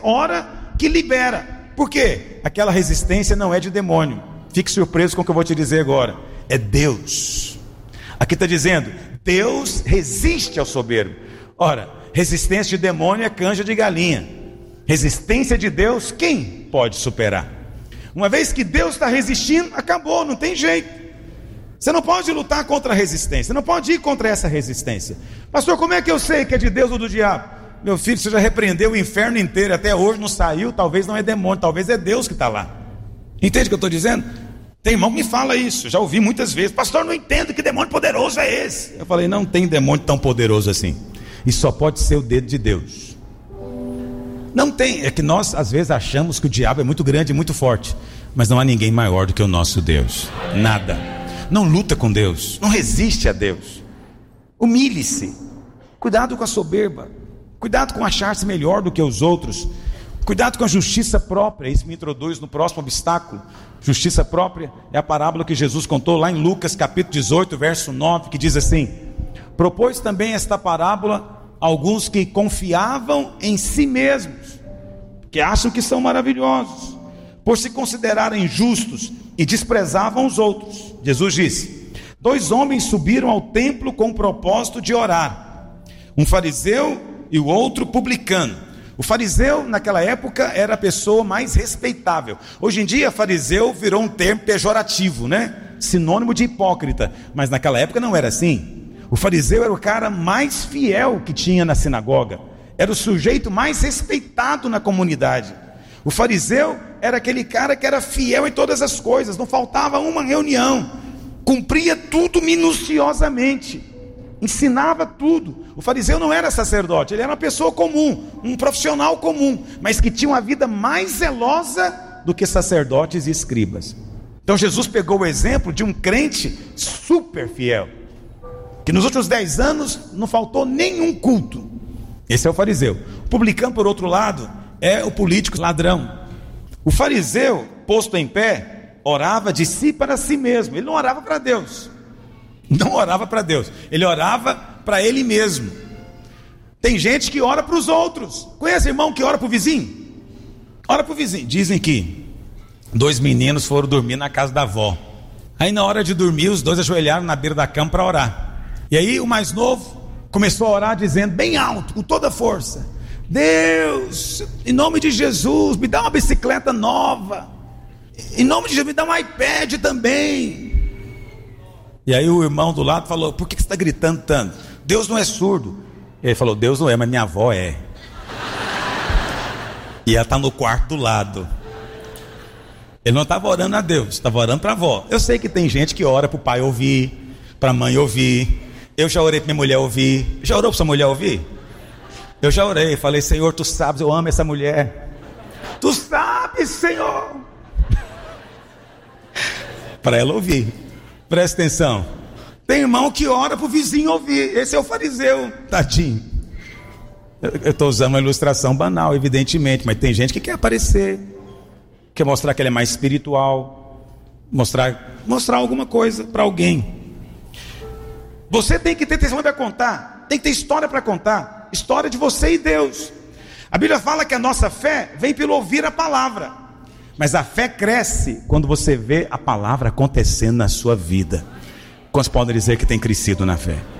ora que libera. Por quê? Aquela resistência não é de demônio. Fique surpreso com o que eu vou te dizer agora. É Deus. Aqui está dizendo, Deus resiste ao soberbo. Ora, resistência de demônio é canja de galinha. Resistência de Deus, quem pode superar? Uma vez que Deus está resistindo, acabou, não tem jeito. Você não pode lutar contra a resistência, você não pode ir contra essa resistência. Pastor, como é que eu sei que é de Deus ou do diabo? Meu filho, você já repreendeu o inferno inteiro, até hoje não saiu, talvez não é demônio, talvez é Deus que está lá. Entende o que eu estou dizendo? Tem irmão que me fala isso, já ouvi muitas vezes. Pastor, não entendo que demônio poderoso é esse. Eu falei, não tem demônio tão poderoso assim. Isso só pode ser o dedo de Deus. Não tem, é que nós às vezes achamos que o diabo é muito grande e muito forte, mas não há ninguém maior do que o nosso Deus. Nada. Não luta com Deus, não resiste a Deus. Humilhe-se. Cuidado com a soberba. Cuidado com achar-se melhor do que os outros. Cuidado com a justiça própria. Isso me introduz no próximo obstáculo. Justiça própria é a parábola que Jesus contou lá em Lucas capítulo 18, verso 9, que diz assim: propôs também esta parábola a alguns que confiavam em si mesmos, que acham que são maravilhosos, por se considerarem justos, e desprezavam os outros. Jesus disse: 2 homens subiram ao templo com o propósito de orar, um fariseu e o outro publicano. O fariseu naquela época era a pessoa mais respeitável. Hoje em dia fariseu virou um termo pejorativo, né? Sinônimo de hipócrita. Mas naquela época não era assim. O fariseu era o cara mais fiel que tinha na sinagoga. Era o sujeito mais respeitado na comunidade. O fariseu era aquele cara que era fiel em todas as coisas. Não faltava uma reunião. Cumpria tudo minuciosamente. Ensinava tudo. O fariseu não era sacerdote, ele era uma pessoa comum, um profissional comum, mas que tinha uma vida mais zelosa do que sacerdotes e escribas. Então Jesus pegou o exemplo de um crente super fiel, que nos últimos 10 anos não faltou nenhum culto. Esse é o fariseu. O publicano, por outro lado, é o político ladrão. O fariseu, posto em pé, orava de si para si mesmo. Ele não orava para Deus. Não orava para Deus, ele orava para ele mesmo. Tem gente que ora para os outros. Conhece irmão que ora para o vizinho? Ora para o vizinho. Dizem que 2 meninos foram dormir na casa da avó. Aí na hora de dormir, os 2 ajoelharam na beira da cama para orar. E aí o mais novo começou a orar dizendo bem alto, com toda a força: Deus, em nome de Jesus, me dá uma bicicleta nova. Em nome de Jesus, me dá um iPad também. E aí o irmão do lado falou: por que você está gritando tanto? Deus não é surdo. Ele falou: Deus não é, mas minha avó é. E ela está no quarto do lado. Ele não estava orando a Deus, estava orando para a avó. Eu sei que tem gente que ora para o pai ouvir, para a mãe ouvir. Eu já orei para minha mulher ouvir. Já orou para sua mulher ouvir? Eu já orei, falei: Senhor, tu sabes, eu amo essa mulher. Tu sabes, Senhor. Para ela ouvir. Presta atenção. Tem irmão que ora para o vizinho ouvir. Esse é o fariseu, tadinho. Eu estou usando uma ilustração banal, evidentemente, mas tem gente que quer aparecer, quer mostrar que ele é mais espiritual, mostrar alguma coisa para alguém. Você tem que ter testemunho para contar, tem que ter história para contar, história de você e Deus. A Bíblia fala que a nossa fé vem pelo ouvir a palavra. Mas a fé cresce quando você vê a palavra acontecendo na sua vida. Quantos podem dizer que tem crescido na fé?